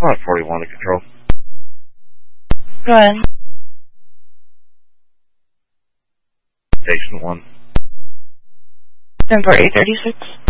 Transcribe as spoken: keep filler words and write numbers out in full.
Flight forty-one to control. Go ahead. Station one. Number eight thirty-six.